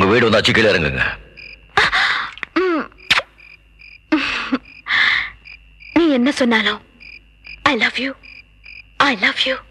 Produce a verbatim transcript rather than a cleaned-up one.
வீடு வந்தாச்சு, கீழே இறங்குங்க. நீ என்ன சொன்னாலும் I love you, I love you.